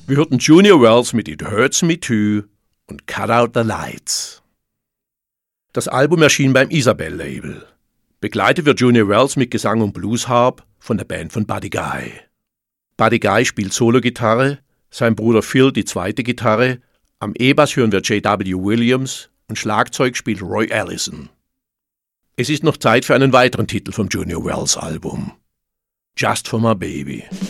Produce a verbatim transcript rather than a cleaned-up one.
Wir hörten Junior Wells mit It Hurts Me Too und Cut Out the Lights. Das Album erschien beim Isabel-Label. Begleitet wird Junior Wells mit Gesang und Bluesharp von der Band von Buddy Guy. Buddy Guy spielt Solo-Gitarre, sein Bruder Phil die zweite Gitarre, am E-Bass hören wir J W Williams und Schlagzeug spielt Roy Allison. Es ist noch Zeit für einen weiteren Titel vom Junior Wells Album. Just for My Baby.